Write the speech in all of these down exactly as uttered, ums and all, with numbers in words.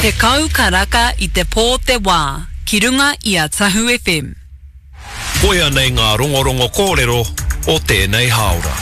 Te kau karaka I te pō te wā, ki runga I a Tahu F M. Koia nei ngā rongorongo kōrero o tēnei haora.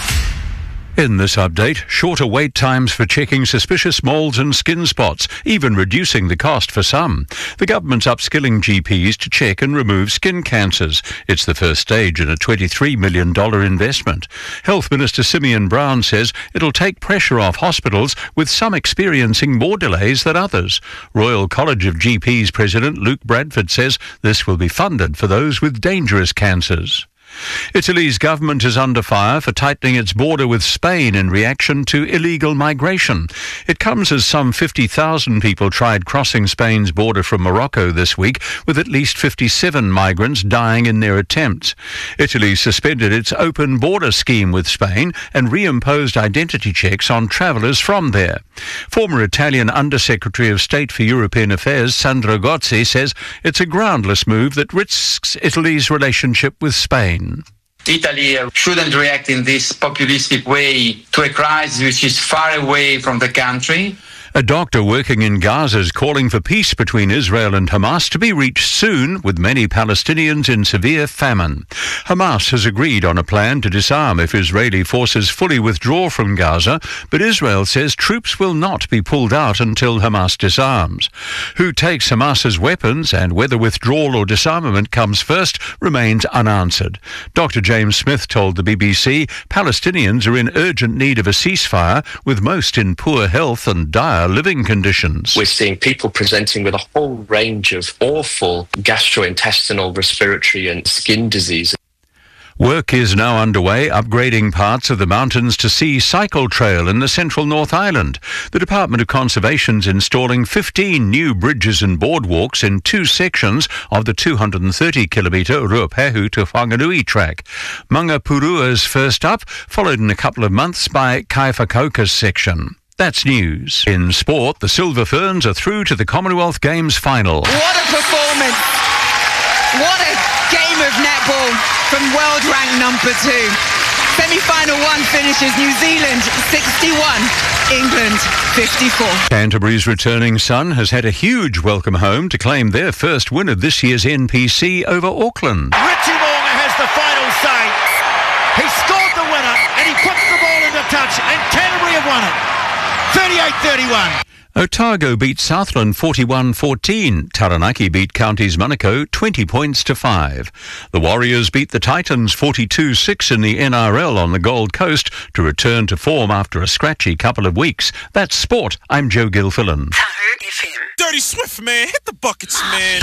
In this update, shorter wait times for checking suspicious moles and skin spots, even reducing the cost for some. The government's upskilling G Ps to check and remove skin cancers. It's the first stage in a twenty-three million dollars investment. Health Minister Simeon Brown says it'll take pressure off hospitals, with some experiencing more delays than others. Royal College of G Ps President Luke Bradford says this will be funded for those with dangerous cancers. Italy's government is under fire for tightening its border with Spain in reaction to illegal migration. It comes as some fifty thousand people tried crossing Spain's border from Morocco this week, with at least fifty-seven migrants dying in their attempts. Italy suspended its open border scheme with Spain and reimposed identity checks on travellers from there. Former Italian Undersecretary of State for European Affairs Sandro Gozzi says it's a groundless move that risks Italy's relationship with Spain. Italy shouldn't react in this populistic way to a crisis which is far away from the country. A doctor working in Gaza is calling for peace between Israel and Hamas to be reached soon, with many Palestinians in severe famine. Hamas has agreed on a plan to disarm if Israeli forces fully withdraw from Gaza, but Israel says troops will not be pulled out until Hamas disarms. Who takes Hamas's weapons and whether withdrawal or disarmament comes first remains unanswered. Doctor James Smith told the B B C Palestinians are in urgent need of a ceasefire, with most in poor health and dire living conditions. We're seeing people presenting with a whole range of awful gastrointestinal, respiratory and skin diseases. Work is now underway upgrading parts of the Mountains to Sea cycle trail in the central North Island. The Department of Conservation's installing fifteen new bridges and boardwalks in two sections of the two hundred thirty kilometre Ruapehu to Whanganui track. Mangapurua's first up, followed in a couple of months by Kaifakauka's section. That's news. In sport, the Silver Ferns are through to the Commonwealth Games final. What a performance! What a game of netball from world rank number two. Semi-final one finishes New Zealand sixty-one, England fifty-four. Canterbury's returning Sun has had a huge welcome home to claim their first win of this year's N P C over Auckland. Richie Mo'unga has the final say. He scored the winner and he puts the ball into touch, and Canterbury have won it. thirty-eight thirty-one. Otago beat Southland forty-one fourteen. Taranaki beat Counties Manukau twenty points to five. The Warriors beat the Titans forty-two six in the N R L on the Gold Coast to return to form after a scratchy couple of weeks. That's sport. I'm Joe Gilfillan. Tahu F M. Dirty Swift, man. Hit the buckets, man.